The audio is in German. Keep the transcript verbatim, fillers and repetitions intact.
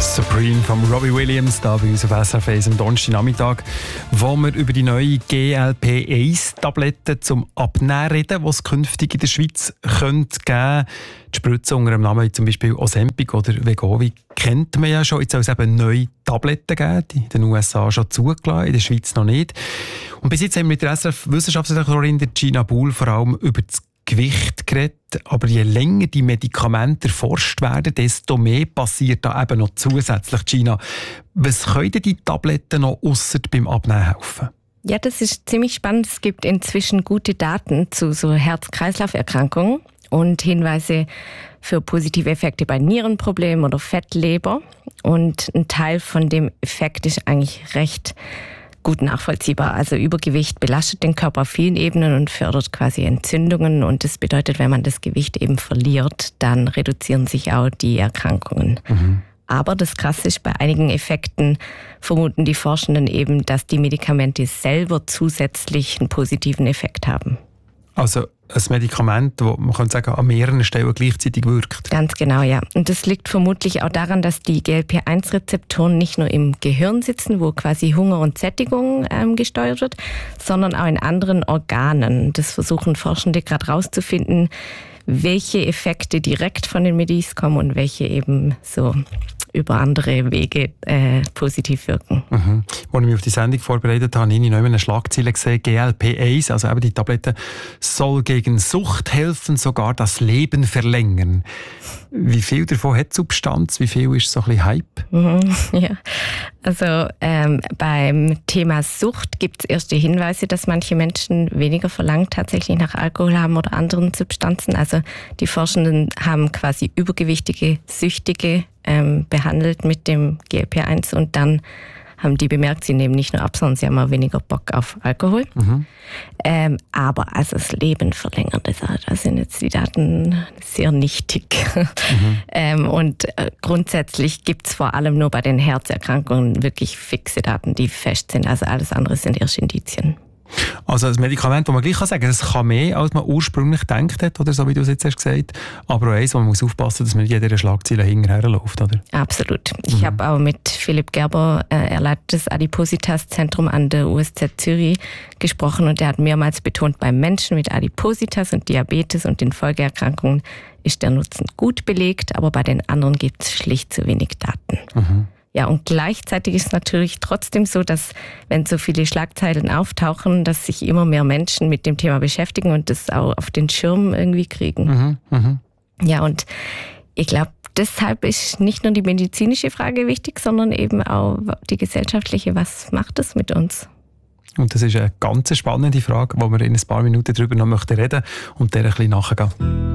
Supreme von Robbie Williams, da bei uns auf S R F eins am Donnerstagnachmittag, wo wir über die neue G L P eins Tablette zum Abnehmen reden, die es künftig in der Schweiz könnte geben. Die Spritze unter dem Namen wie zum Beispiel Ozempic oder Wegovy kennt man ja schon. Jetzt soll es eben neue Tabletten geben, die in den U S A schon zugelassen, in der Schweiz noch nicht. Und bis jetzt haben wir mit der S R F-Wissenschaftsredaktorin Gina Buhl vor allem über das Gewicht geredet, aber je länger die Medikamente erforscht werden, desto mehr passiert da eben noch zusätzlich. Gina, was können denn die Tabletten noch ausser beim Abnehmen helfen? Ja, das ist ziemlich spannend. Es gibt inzwischen gute Daten zu so Herz-Kreislauf-Erkrankungen und Hinweise für positive Effekte bei Nierenproblemen oder Fettleber. Und ein Teil von dem Effekt ist eigentlich recht gut nachvollziehbar. Also Übergewicht belastet den Körper auf vielen Ebenen und fördert quasi Entzündungen. Und das bedeutet, wenn man das Gewicht eben verliert, dann reduzieren sich auch die Erkrankungen. Mhm. Aber das Krasse ist, bei einigen Effekten vermuten die Forschenden eben, dass die Medikamente selber zusätzlich einen positiven Effekt haben. Also ein Medikament, das man könnte sagen, an mehreren Stellen gleichzeitig wirkt. Ganz genau, ja. Und das liegt vermutlich auch daran, dass die G L P eins Rezeptoren nicht nur im Gehirn sitzen, wo quasi Hunger und Sättigung ähm, gesteuert wird, sondern auch in anderen Organen. Das versuchen Forschende gerade rauszufinden, welche Effekte direkt von den Medis kommen und welche eben so über andere Wege äh, positiv wirken. Mhm. Als ich mich auf die Sendung vorbereitet habe, habe ich noch eine Schlagzeile gesehen, G L P eins, also eben die Tablette, soll gegen Sucht helfen, sogar das Leben verlängern. Wie viel davon hat Substanz? Wie viel ist so ein bisschen Hype? Mhm, ja, also ähm, beim Thema Sucht gibt es erste Hinweise, dass manche Menschen weniger verlangt tatsächlich nach Alkohol haben oder anderen Substanzen. Also die Forschenden haben quasi übergewichtige, Süchtige ähm, behandelt mit dem G L P eins und dann haben die bemerkt, sie nehmen nicht nur ab, sondern sie haben auch weniger Bock auf Alkohol. Mhm. Ähm, aber also das Leben verlängert, da sind jetzt die Daten sehr nichtig. Mhm. ähm, und äh, grundsätzlich gibt es vor allem nur bei den Herzerkrankungen wirklich fixe Daten, die fest sind. Also alles andere sind erst Indizien. Also ein Medikament, das man gleich sagen kann, es kann mehr, als man ursprünglich gedacht hat, oder so wie du es jetzt hast gesagt. Aber auch eins, wo man muss aufpassen, dass man nicht jeder Schlagzeile hinterherläuft, oder? Absolut. Ich mhm. habe auch mit Philipp Gerber, äh, er leitet das Adipositas-Zentrum an der U S Z Zürich, gesprochen und er hat mehrmals betont, bei Menschen mit Adipositas und Diabetes und den Folgeerkrankungen ist der Nutzen gut belegt, aber bei den anderen gibt es schlicht zu wenig Daten. Mhm. Ja, und gleichzeitig ist es natürlich trotzdem so, dass, wenn so viele Schlagzeilen auftauchen, dass sich immer mehr Menschen mit dem Thema beschäftigen und das auch auf den Schirm irgendwie kriegen. Mhm, mh. Ja, und ich glaube, deshalb ist nicht nur die medizinische Frage wichtig, sondern eben auch die gesellschaftliche. Was macht das mit uns? Und das ist eine ganz spannende Frage, wo wir in ein paar Minuten darüber noch reden möchten und der ein bisschen nachgehen.